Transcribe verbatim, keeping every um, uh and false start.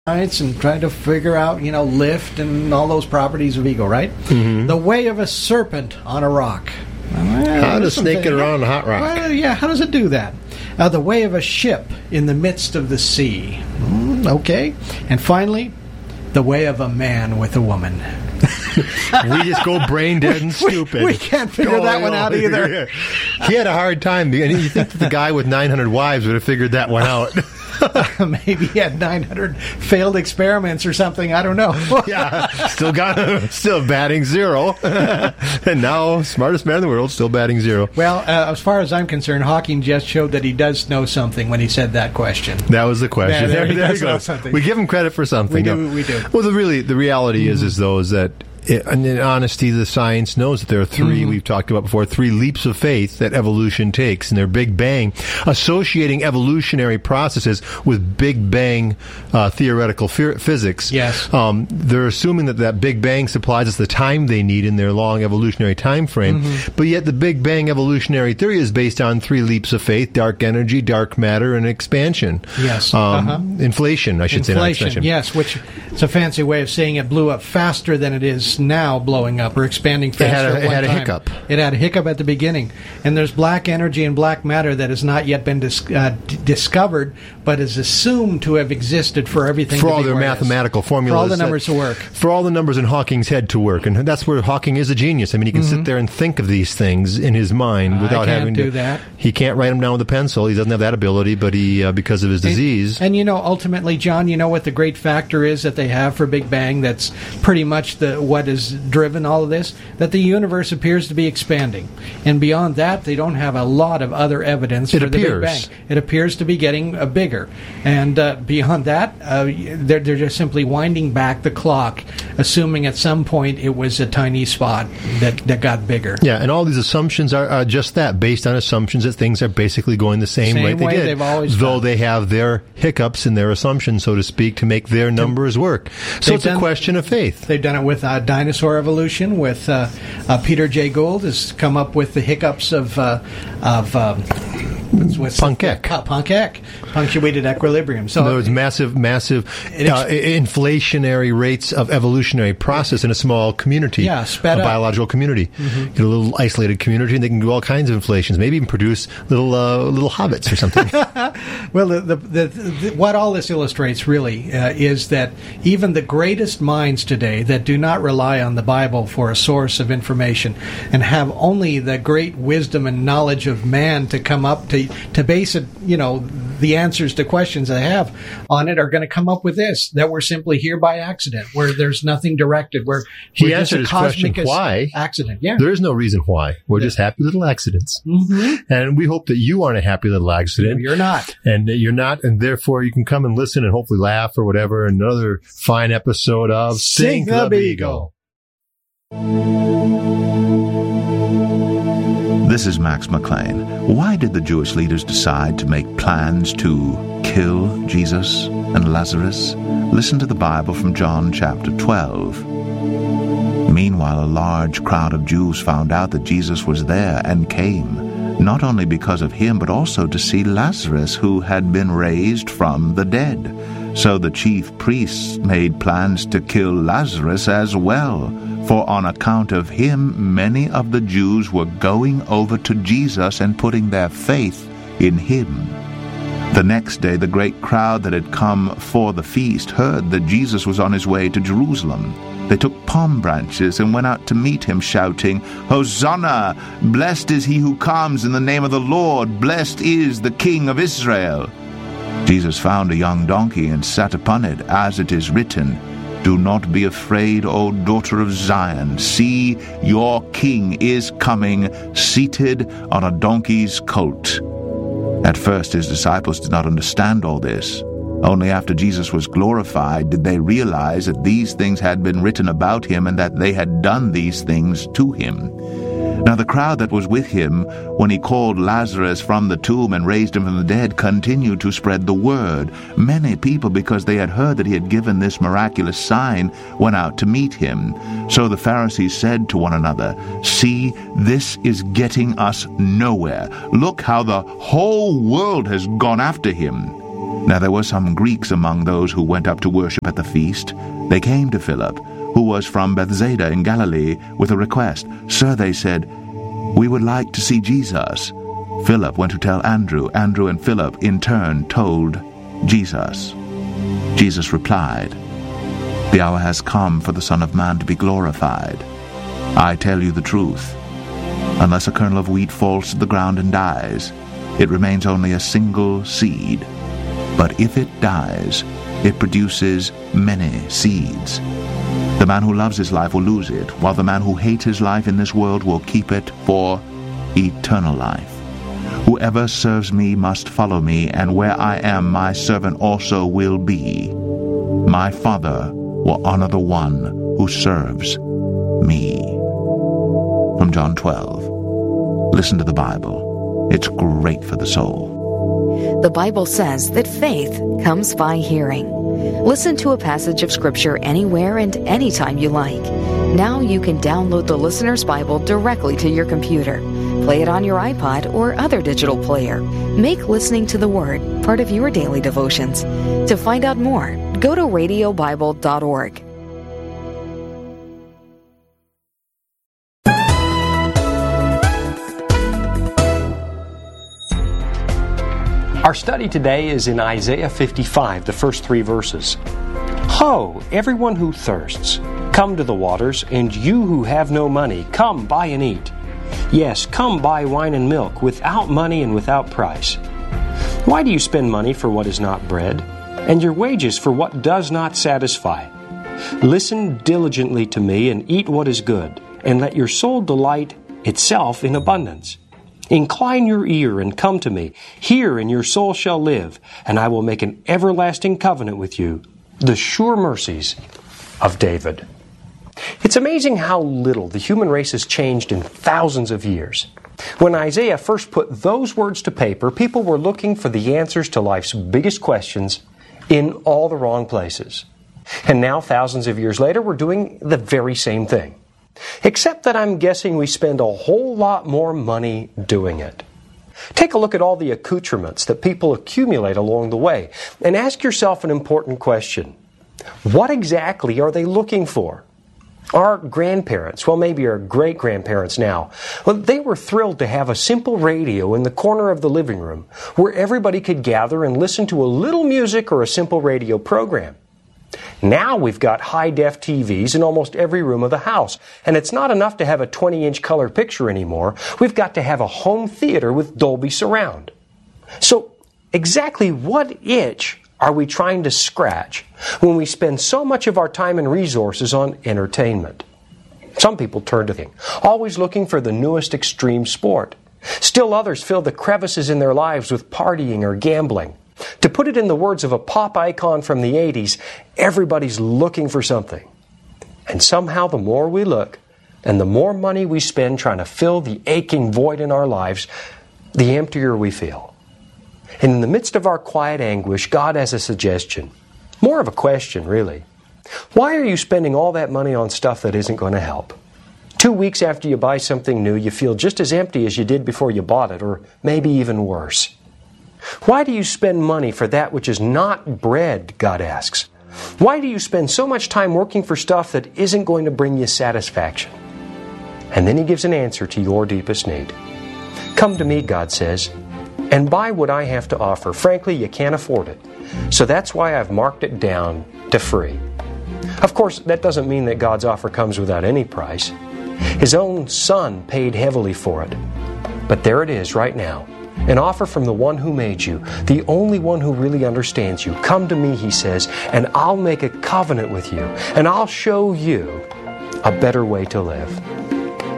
science and trying to figure out, you know, lift and all those properties of ego, right? Mm-hmm. The way of a serpent on a rock. Well, how does snake get around a hot rock? Well, yeah, how does it do that? Uh, the way of a ship in the midst of the sea. Mm, okay. And finally, the way of a man with a woman. We just go brain dead and stupid. We, we can't figure go, that one out either. Yeah. He had a hard time. And you think that the guy with nine hundred wives would have figured that one out. Maybe he had nine hundred failed experiments or something. I don't know. Yeah, still got still batting zero. And now, smartest man in the world, still batting zero. Well, uh, as far as I'm concerned, Hawking just showed that he does know something when he said that question. That was the question. Yeah, there, there, there he does know something. We give him credit for something. We do. We do. Well, the really the reality mm-hmm. is, is though, is that. It, and in honesty, the science knows that there are three, mm-hmm. we've talked about before, three leaps of faith that evolution takes, and they're Big Bang, associating evolutionary processes with Big Bang uh, theoretical f- physics. Yes. Um, they're assuming that that Big Bang supplies us the time they need in their long evolutionary time frame, mm-hmm. but yet the Big Bang evolutionary theory is based on three leaps of faith: dark energy, dark matter, and expansion. Yes. Um, uh-huh. Inflation, I should inflation, say. Not expansion. Yes, which is a fancy way of saying it blew up faster than it is now blowing up or expanding faster. It had a, at it one had a time. hiccup. It had a hiccup at the beginning. And there's black energy and black matter that has not yet been dis- uh, d- discovered, but is assumed to have existed for everything. For to all be their where mathematical it is. formulas. For all the numbers that, to work. For all the numbers in Hawking's head to work. And that's where Hawking is a genius. I mean, he can mm-hmm. sit there and think of these things in his mind without I can't having do to. that. He can't write them down with a pencil. He doesn't have that ability, but he, uh, because of his and, disease. And, you know, ultimately, John, you know what the great factor is that they have for Big Bang that's pretty much the what has driven all of this? That the universe appears to be expanding. And beyond that, they don't have a lot of other evidence it for appears. the Big Bang. It appears to be getting uh, bigger. And uh, beyond that, uh, they're, they're just simply winding back the clock, assuming at some point it was a tiny spot that, that got bigger. Yeah, and all these assumptions are uh, just that, based on assumptions that things are basically going the same, same way they way did. They've always though done. They have their hiccups in their assumptions, so to speak, to make their numbers work. So they've it's done, a question of faith. They've done it with uh, dinosaur evolution, with uh, uh, Peter J. Gould has come up with the hiccups of of um, Punkek. Uh, Punkek, punctuated equilibrium. So there was massive, massive uh, inflationary rates of evolutionary process in a small community, yeah, sped a up. biological community. Mm-hmm. Get a little isolated community, and they can do all kinds of inflations. Maybe even produce little uh, little hobbits or something. Well, the, the, the, the, what all this illustrates really uh, is that even the greatest minds today that do not rely on the Bible for a source of information and have only the great wisdom and knowledge of man to come up to to base it, you know, the answers to questions they have on it, are going to come up with this, that we're simply here by accident, where there's nothing directed, where he answered his question, why? Accident, yeah. There is no reason why. We're yeah. just happy little accidents. Mm-hmm. And we hope that you aren't a happy little accident. No, you're not. And you're not, and therefore you can come and listen and hopefully laugh or whatever. Another fine episode of Sink the Beagle. This is Max McLean. Why did the Jewish leaders decide to make plans to kill Jesus and Lazarus? Listen to the Bible from John chapter twelve. Meanwhile, a large crowd of Jews found out that Jesus was there and came, not only because of him, but also to see Lazarus, who had been raised from the dead. So the chief priests made plans to kill Lazarus as well, for on account of him many of the Jews were going over to Jesus and putting their faith in him. The next day the great crowd that had come for the feast heard that Jesus was on his way to Jerusalem. They took palm branches and went out to meet him, shouting, "Hosanna! Blessed is he who comes in the name of the Lord! Blessed is the King of Israel!" Jesus found a young donkey and sat upon it, as it is written, "Do not be afraid, O daughter of Zion. See, your king is coming, seated on a donkey's colt." At first his disciples did not understand all this. Only after Jesus was glorified did they realize that these things had been written about him and that they had done these things to him. Now the crowd that was with him when he called Lazarus from the tomb and raised him from the dead continued to spread the word. Many people, because they had heard that he had given this miraculous sign, went out to meet him. So the Pharisees said to one another, "See, this is getting us nowhere. Look how the whole world has gone after him." Now there were some Greeks among those who went up to worship at the feast. They came to Philip, who was from Bethsaida in Galilee, with a request. Sir, they said, we would like to see Jesus. Philip went to tell Andrew. Andrew and Philip in turn told Jesus. Jesus replied, the hour has come for the Son of Man to be glorified. I tell you the truth. Unless a kernel of wheat falls to the ground and dies, it remains only a single seed. But if it dies, it produces many seeds. The man who loves his life will lose it, while the man who hates his life in this world will keep it for eternal life. Whoever serves me must follow me, and where I am, my servant also will be. My Father will honor the one who serves me. From John twelve. Listen to the Bible. It's great for the soul. The Bible says that faith comes by hearing. Listen to a passage of Scripture anywhere and anytime you like. Now you can download the Listener's Bible directly to your computer. Play it on your iPod or other digital player. Make listening to the Word part of your daily devotions. To find out more, go to radio bible dot org. Our study today is in Isaiah fifty-five, the first three verses. Ho, everyone who thirsts, come to the waters, and you who have no money, come buy and eat. Yes, come buy wine and milk, without money and without price. Why do you spend money for what is not bread, and your wages for what does not satisfy? Listen diligently to me, and eat what is good, and let your soul delight itself in abundance. Incline your ear and come to me. Hear, and your soul shall live, and I will make an everlasting covenant with you, the sure mercies of David. It's amazing how little the human race has changed in thousands of years. When Isaiah first put those words to paper, people were looking for the answers to life's biggest questions in all the wrong places. And now, thousands of years later, we're doing the very same thing. Except that I'm guessing we spend a whole lot more money doing it. Take a look at all the accoutrements that people accumulate along the way, and ask yourself an important question. What exactly are they looking for? Our grandparents, well, maybe our great-grandparents now, well, they were thrilled to have a simple radio in the corner of the living room where everybody could gather and listen to a little music or a simple radio program. Now we've got high-def T Vs in almost every room of the house, and it's not enough to have a twenty-inch color picture anymore. We've got to have a home theater with Dolby Surround. So, exactly what itch are we trying to scratch when we spend so much of our time and resources on entertainment? Some people turn to things, always looking for the newest extreme sport. Still others fill the crevices in their lives with partying or gambling. To put it in the words of a pop icon from the eighties, everybody's looking for something. And somehow the more we look, and the more money we spend trying to fill the aching void in our lives, the emptier we feel. And in the midst of our quiet anguish, God has a suggestion. More of a question, really. Why are you spending all that money on stuff that isn't going to help? Two weeks after you buy something new, you feel just as empty as you did before you bought it, or maybe even worse. Why do you spend money for that which is not bread, God asks? Why do you spend so much time working for stuff that isn't going to bring you satisfaction? And then He gives an answer to your deepest need. Come to me, God says, and buy what I have to offer. Frankly, you can't afford it. So that's why I've marked it down to free. Of course, that doesn't mean that God's offer comes without any price. His own Son paid heavily for it. But there it is right now. An offer from the one who made you, the only one who really understands you. Come to me, He says, and I'll make a covenant with you, and I'll show you a better way to live.